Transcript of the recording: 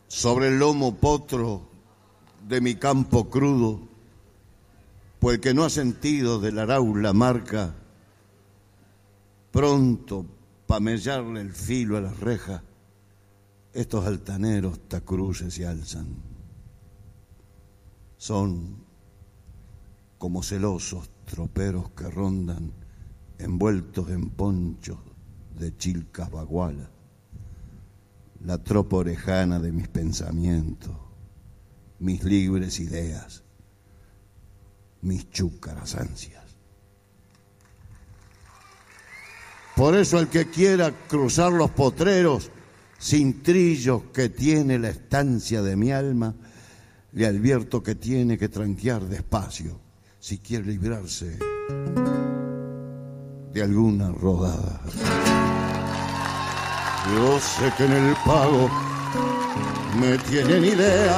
sobre el lomo potro de mi campo crudo, pues el que no ha sentido del arau la marca, pronto pa' mellarle el filo a las rejas, estos altaneros tacruces se alzan. Son como celosos troperos que rondan envueltos en ponchos de chilcas bagualas, la tropa orejana de mis pensamientos, mis libres ideas, mis chúcaras ansias. Por eso el que quiera cruzar los potreros sin trillos que tiene la estancia de mi alma, le advierto que tiene que tranquear despacio si quiere librarse de alguna rodada. Yo sé que en el pago me tienen idea.